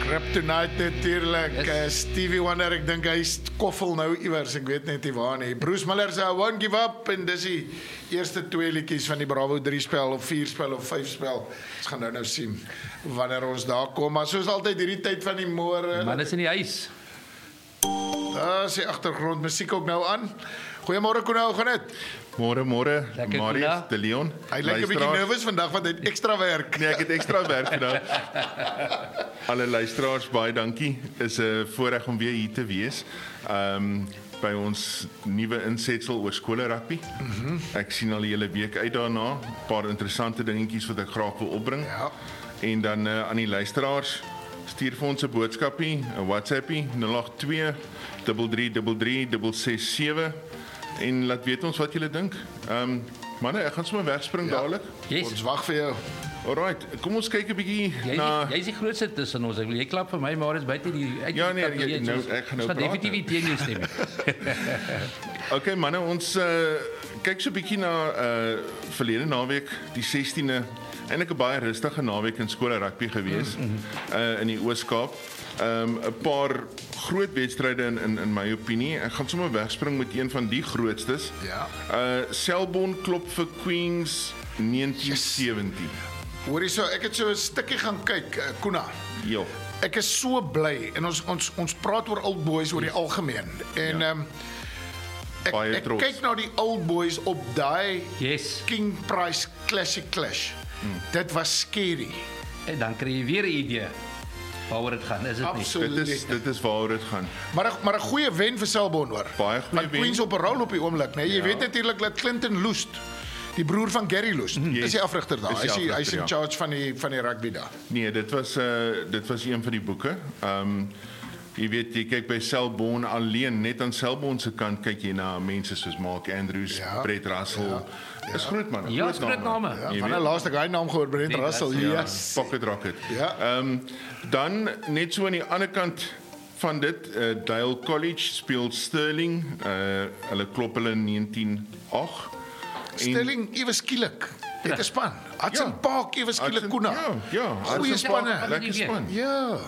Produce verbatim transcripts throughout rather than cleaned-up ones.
Kryptonite natuurlijk, Yes. uh, Stevie Wonder, ek dink hy koffel nou iewers, ek weet net nie waar nie. Bruce Miller se I Won't Give Up, en dis die eerste twee liedjies van die Bravo drie spel, of vier spel, of vyf spel. Ons gaan nou nou sien, wanneer ons daar kom, maar soos altyd hierdie tyd van die môre, Man is in die huis. daar is die agtergrond musiek ook nou aan. Goeiemôre Koena, hoe gaan dit? Môre, môre, Lekker, Marius, Koena. de Leon. Hy lyk 'n bietjie luisteraars. nervus vandag, want hy het ekstra werk. Nee, ek het ekstra werk vandag. Alle luisteraars, baie dankie. Is 'n voorreg om weer hier te wees. Ehm um, by ons nuwe insetsel oor skole rugby. Mm-hmm. Ek sien al die hele week uit daarna. 'n Paar interessante dingetjies wat ek graag wil opbring. Ja. En dan uh, aan die luisteraars, stuur vir ons 'n boodskapie, 'n WhatsAppie nul agt twee drie drie drie drie ses ses sewe en laat weet ons wat julle dink. Ehm um, manne, ek gaan sommer wegspring Ja. dadelik. Yes. Ons wag vir jou. Alright, kom ons kyk 'n bietjie Jy na jy is die grootste tussen ons. Ek wil jy klap vir my, maar is buite die uit Ja, nee, die jy- nou, ek gaan nou praat. praat, Definitief nie teen jou stem. Okay manne, ons uh, kyk so 'n bietjie na uh verlede naweek, die sestiende, eintlik 'n baie rustige naweek in skole rugby gewees mm -hmm. uh in die Oos-Kaap. Um 'n paar groot wedstryde in in in my opinie. Ek gaan sommer wegspring met een van die grootstes. Ja. Uh Selborne klop vir Queens negentien sewentien. Hoorie so, ek het so 'n stukkie gaan kyk, uh, Koena. Ja. Ek is so bly en ons ons ons praat oor old boys oor die algemeen. En ehm um, ek, Baie ek trots. kyk na die old boys op daai Yes. King Price Classic Clash. Hmm. Dit was scary. En dan kry jy weer 'n idee waaroor dit gaan, is dit nie? Absoluut. Dit is dit is waaroor dit gaan. Maar 'n maar 'n goeie wen vir Selborne hoor. Baie goeie Want wen. Queens op 'n rol op die oomblik, nee. Jy Ja. weet natuurlik dat Clinton Loost, die broer van Gary Loost, Yes. is die afrigter daar. Is Hy die is die- hy is afrigter, in ja. charge van die van die rugby daar. Nee, dit was uh dit was een van die boeke. Ehm um, jy weet jy kyk by Selborne alleen, net aan Selborne se kant kyk jy na mense soos Mark Andrews, Ja. Brett Russell. Ja. Dis groot manne, Ja, is groot name. Ja, Jy van weet. die laaste guy naam gehoor, Brent Brent Russell. Russell, Ja, Yes. Pocket Rocket. Ja. Ehm um, dan net so aan die ander kant van dit, uh, Dale College speel Stirling, uh hulle klop hulle negentien agt. Stelling ewe skielik. Het 'n span. Hudson Ja. Park ewe skielik Hudson- Koena. Ja, ja, Goeie Hudson Park, spanne. Lekker span. Ja.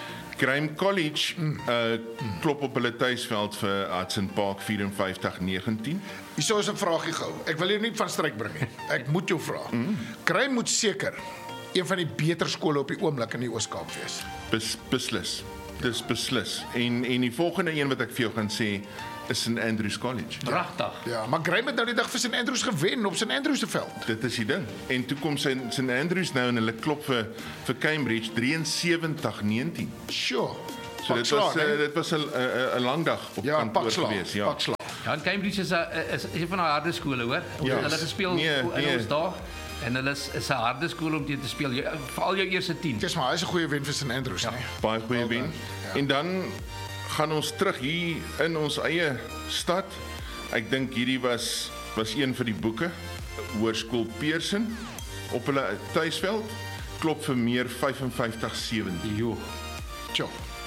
Grime College uh klop op hulle tuisveld vir Hudson Park vyf vyf negentien. Hierso is 'n vraagie gou. Ek wil jou nie van stryk bring nie. Ek moet jou vra. Kry moet seker een van die beter skole op die oomblik in die Oos-Kaap wees. Bes, beslis. Dis beslis. En en die volgende een wat ek vir jou gaan sê is Saint Andrews College. Pragtig. Ja, maar Grime het nou die dag vir Saint Andrews gewen op Saint Andrews se veld. Dit is die ding. En toe kom Saint Saint Andrews nou en hulle klop vir vir Cambridge vyf drie negentien. Sure. So dit was uh, dit was 'n 'n 'n lang dag op ja, kantoor pakslag, gewees, ja. pakslag. Ja, en Cambridge is 'n is een van daai harde skole, hoor. Ons Ja. het hulle gespeel Nee, in nee. ons dae en hulle is is 'n harde skool om teen te speel, jy- veral jou eerste tien. Dis maar, hy is 'n goeie wen vir Saint Andrews, ja. nee. Baie goeie wen. Ja. En dan gaan ons terug hier in ons eie stad. Ek dink hierdie was was een van die boeke. Hoërskool Pearson op hulle tuisveld klop vir meer vyf vyf sewentien. Jo. Tjoh.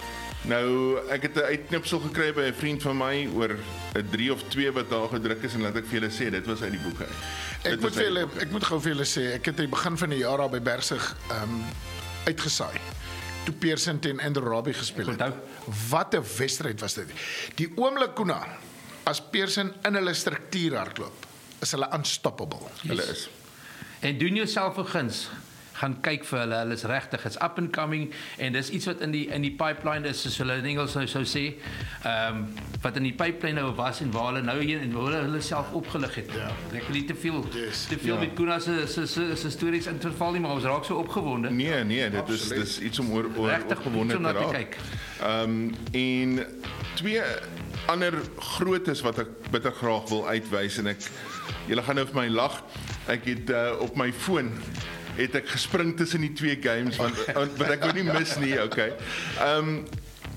Nou, ek het 'n uitknipsel gekry by 'n vriend van my oor 'n drie of twee wat daar gedruk is en laat ek vir julle sê, dit was uit die boeke uit. Ek Dit moet was vir uit- julle ek moet gou vir julle sê, ek het aan die begin van die jaar daar by Bergsig ehm um, uitgesaai. Toe Pearson teen Andrew Robbie gespeel het. Onthou. Wat 'n wedstryd was dit. Die oomblik Koena, as Pearson in hulle struktuur hardloop, is hulle unstoppable. Hulle is. En doen jouself 'n guns. Gaan kyk vir hulle. Hulle is regtig, it's up and coming en dis iets wat in die in die pipeline is, soos hulle in Engels nou sou sê. Ehm um, wat in die pipeline nou was en waar hulle nou heen en waar hulle hulle self opgelig het. Ja. Ek wil nie te veel Yes. te veel Ja. met Koena se se se se stories in verval nie, maar ons raak so opgewonde. Nee, nee, dit is dis iets om oor oor Regtig opgewonde iets om te na te raak. kyk. Ehm um, en twee ander grootes wat ek bitter graag wil uitwys en ek julle gaan nou vir my lag. Ek het uh, op my foon het ek gespring tussen die twee games want want wat ek wou nie mis nie, okay. Ehm um,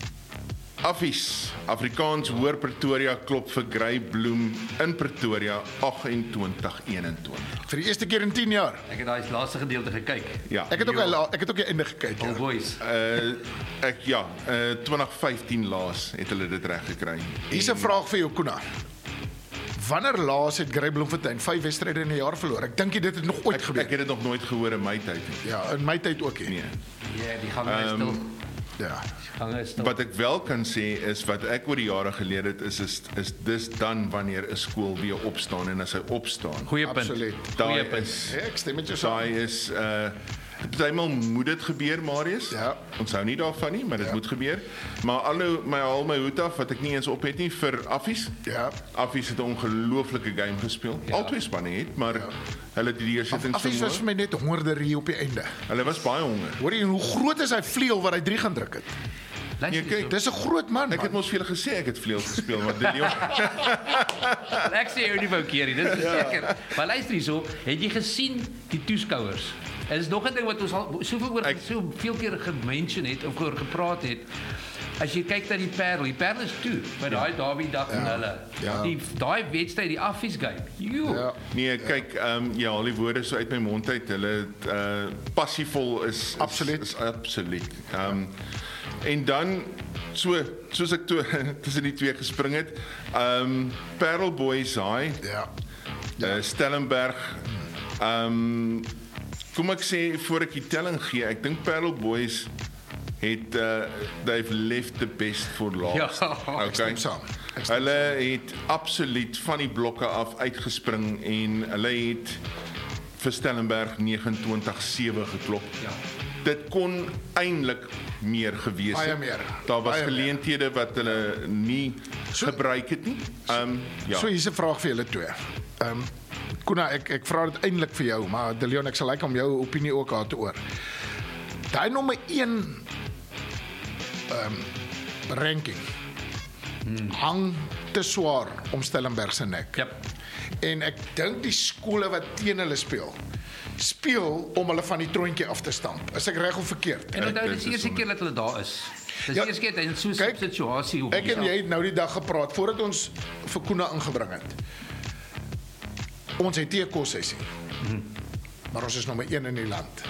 Affies, Afrikaans Hoër Pretoria klop vir Grey Bloem in Pretoria agt twintig eenentwintig. Vir die eerste keer in tien jaar. Ek het daai laaste gedeelte gekyk. Ja. Ek het ook al ek het ook die einde gekyk. All Ja. boys. Uh ek ja, uh twintig vyftien laas het hulle dit reg gekry. Hier's 'n vraag vir jou Koena. Wanneer laas het Grey Bloemfontein vyf wedstryde in 'n jaar verloor? Ek dink dit het nog ooit Ek, gebeur. ek het dit nog nooit gehoor in my tyd nie. Ja, in my tyd ook nie. Nee. Ja, die gaan my stil. Ja. Gange is stil. Wat ek wel kan sê is wat ek oor die jare geleer het is is is dis dan wanneer 'n skool weer opstaan en as hy opstaan. Goeie punt. Absoluut. Goeie Daai punt. is Ja, ek stem met jou saam. daai is uh Partymal moet dit gebeur, Marius. Ja. Ons hou nie daarvan nie, maar dit Ja. moet gebeur. Maar al my al my hoed af wat ek nie eens op het nie vir Affies. Ja. Affies het 'n ongelooflike game gespeel. Ja. Albei spanne het, maar ja. hulle het die deursettings Affies was vir my net hongerder hier op die einde. Hulle was baie honger. Hoor jy hoe groot is hy vleuel wat hy drie gaan druk het? Luister Nee, kyk, hierso. Dis 'n groot man. Ek het man. mos vir julle gesê ek het vleuels gespeel, maar dit Leon. Ek sê jou nie wou keer nie, dis verseker. Maar luister hierso, het jy gesien die toeskouers? Dit is nog 'n ding wat ons al soveel oor Ek- soveel keer gemention het of oor gepraat het. As jy kyk na die Parel, die Parel is toe by daai Derby dag en hulle. Ja. Die daai wedstryd, die Affies game. Jo. Ja. Nee, kyk, ehm um, ja, al die woorde so uit my mond uit. Hulle uh passievol is, is Absoluut. is absoluut. Ehm um, en dan so soos ek toe tussen die twee gespring het, ehm um, Parel Boys daai, Ja. uh, Stellenberg. Ehm um, kom ek sê voor ek die telling gee, ek dink Parel Boys het uh, they've left the best for last. Ja, ek stem saam. Ek stem Hulle het absoluut van die blokke af uitgespring en hulle het vir Stellenberg negenentwintig sewe geklop. Ja. Dit kon eintlik meer gewees Baie het. meer. Daar was Baie geleenthede wat hulle nie So- gebruik het nie. Ehm um, ja. So hier's 'n vraag vir julle twee. Ehm um, Kuna, ek ek vra dit eintlik vir jou, maar De Leon, ek sal like om jou opinie ook daar te oor. Daai nommer een ehm um, ranking hmm. hang te swaar om Stellenberg se nek. Yep. En ek dink die skole wat teen hulle speel, speel om hulle van die troontjie af te stamp. Is ek reg of verkeerd? En onthou Ek- dis die dit is eerste om- keer dat hulle daar is. Dis Ja, die eerste keer in so 'n kyk, situasie hoe Ek en jy het nou die dag gepraat voordat ons vir Kuna ingebring het. Ons het nie 'n kossessie. Mhm. Maar ons is nommer een in die land.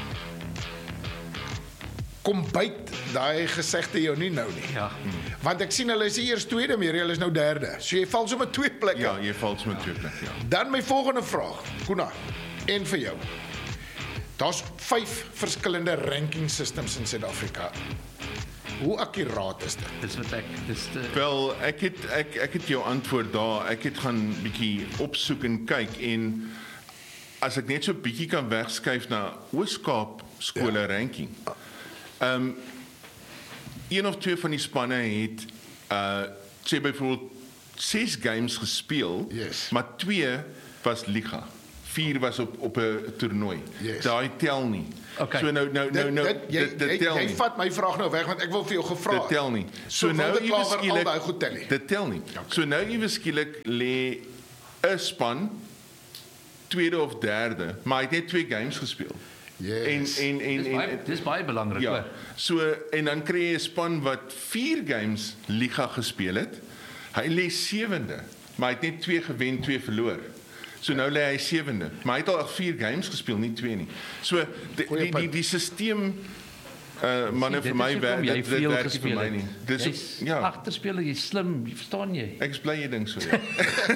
Kom byt daai gesegde jou nie nou nie. Ja. Want ek sien hulle is nie eers tweede meer, hulle is nou derde. So jy val sommer twee plekke. Ja, jy val sommer twee plekke, ja. Dan my volgende vraag, Kuna, en vir jou. Daar's vyf verskillende ranking systems in Suid-Afrika. Hoe akkuraat is dit? Dis wat ek dis te, Wel, ek het ek ek het jou antwoord daar. Ek het gaan bietjie opsoek en kyk en as ek net so bietjie kan wegskuif na Oos-Kaap skole ja. ranking. Ehm um, een of twee van die spanne het uh sê byvoorbeeld ses games gespeel, Yes. maar twee was liga. Vier was op op 'n toernooi. Yes. Daai tel nie. Okay. So nou nou nou nou dit, jy, dit, dit jy, tel jy nie. vat my vraag nou weg want ek wil vir jou gevra. Dit tel nie. So, so nou iewes al skielik daai goed tel nie. Dit tel nie. Okay. So nou iewes skielik lê 'n span tweede of derde, maar hy het net twee games gespeel. Yes. En en en dis en, baie en dis baie belangrik ja. hoor. So en dan kry jy 'n span wat vier games liga gespeel het. Hy lê sewende, maar hy het net twee gewen, twee verloor. So nou lê hy sewende, maar hy het al vier games gespeel, nie twee nie. So die Goeie die die, punt. die stelsel uh manne Dit vir my is werk hoekom jy dit, dit veel werk nie vir gespeel my het. nie. Dis Jy's ja. agterspeler, jy's slim, jy verstaan jy? Ek is bly jy dink so. Ja.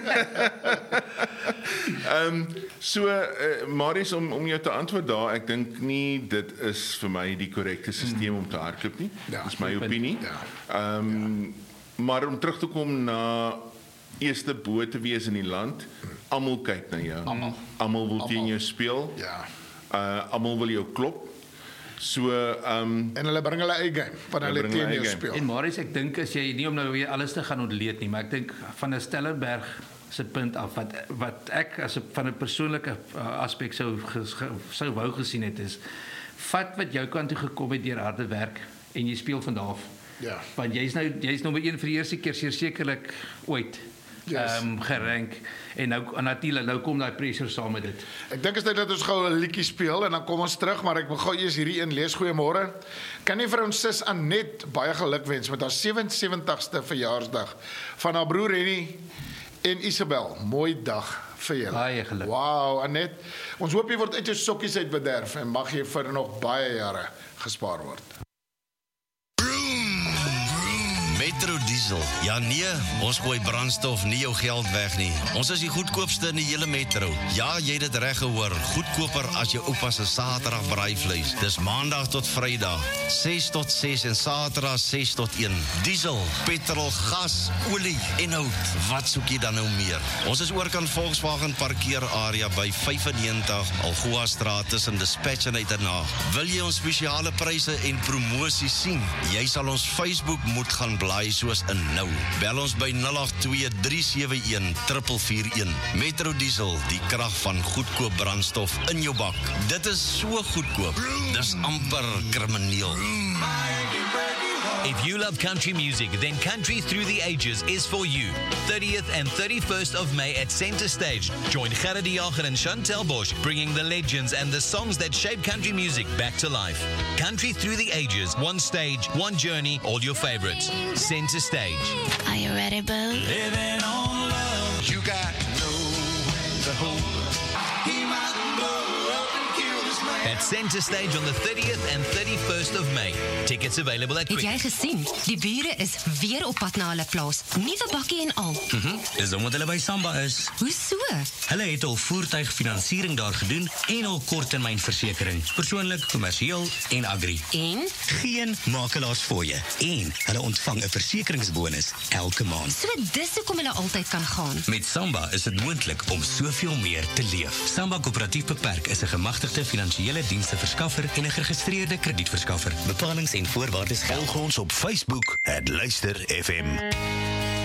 Ehm um, so uh, Marius om om jou te antwoord daar, ek dink nie dit is vir my die korrekte stelsel om te hardloop nie. Ja, Dis my goed punt. opinie. Ja. Ehm um, maar om terug te kom na eerste bo te wees in die land, almal kyk na jou. Almal. Almal wil teen Almal. jou speel. Ja. Uh almal wil jou klop. So ehm um, En hulle bring hulle eie game van hulle bring teen hulle jou eie game. speel. En Marius, ek dink as jy nie om nou weer alles te gaan ontleed nie, maar ek dink van 'n Stellenberg se punt af wat wat ek as 'n van 'n persoonlike uh, aspek sou ges- ge- sou wou gesien het is vat wat jou kant toe gekom het deur harde werk en jy speel van daar af. Ja. Want jy's nou jy's nommer een vir die eerste keer sekerlik ooit Yes. ehm um, gerank en nou natuurlik nou kom daai pressure saam met dit. Ek dink is dit dat ons gou 'n liedjie speel en dan kom ons terug, maar ek wil gou eers hierdie een lees. Goeiemôre. Kan nie vir ons sis Anet baie geluk wens met haar sewensewentigste verjaarsdag van haar broer Henny en Isabel. Mooi dag vir julle. Baie geluk. Wow, Anet. Ons hoop jy word uit jou sokkies uit bederf en mag jy vir nog baie jare gespaar word. Met Metro Diesel. Ja nee, ons gooi brandstof nie jou geld weg nie. Ons is die goedkoopste in die hele Metro. Ja, jy het dit reg gehoor. Goedkoper as jou oupa se Saterdag braaivleis. Dis Maandag tot Vrydag, ses tot ses en Saterdag ses tot een. Diesel, petrol, gas, olie en hout. Wat soek jy dan nou meer? Ons is oorkant Volkswagen parkeerarea by vyfennegentig Algoa Straat tussen Dispatch en Uiternaag. Wil jy ons spesiale pryse en promosies sien? Jy sal ons Facebook moet gaan blaai soos in nou. Bel ons by nul agt twee drie sewe een vier vier een. Metro Diesel, die krag van goedkoop brandstof in jou bak. Dit is so goedkoop. Dis amper krimineel. If you love country music, then Country Through the Ages is for you. thirtieth and thirty-first of May at Centre Stage. Join Gerard de Jager and Chantel Bosch, bringing the legends and the songs that shape country music back to life. Country Through the Ages, one stage, one journey, all your favorites. Centre Stage. Are you ready, Boo? Living on love, you got to know when to hold up. He might blow up and kill this man. At Centre Stage on the thirtieth and thirty-first of May. Tickets available at Het Quick. jy gesien? Die bure is weer op pad na hulle plaas. Nuwe bakkie en al. Mhm, dis omdat hulle by Samba is. Hoe so? Hulle het al voertuigfinansiering daar gedoen en al korttermynversekering, persoonlik, kommersieel en agri. En? Geen makelaars voor je. En hulle ontvang 'n versekeringsbonus elke maand. So dis hoekom hulle altyd kan gaan. Met Samba is dit moontlik om soveel meer te leef. Samba Koöperatief Beperk is 'n gemagtigde finansiële diensteverskaffer en 'n geregistreerde kredietverskaffer. Bepalings en voorwaardes geld. Volg ons op Facebook, het Luister F M.